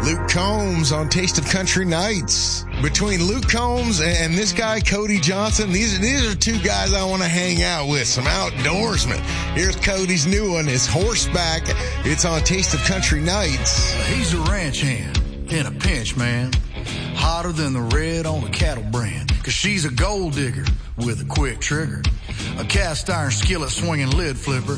Luke Combs on Taste of Country Nights. Between Luke Combs and this guy, Cody Johnson, these are two guys I want to hang out with, some outdoorsmen. Here's Cody's new one. It's Horseback. It's on Taste of Country Nights. He's a ranch hand in a pinch, man. Hotter than the red on a cattle brand. 'Cause she's a gold digger with a quick trigger. A cast iron skillet swinging lid flipper.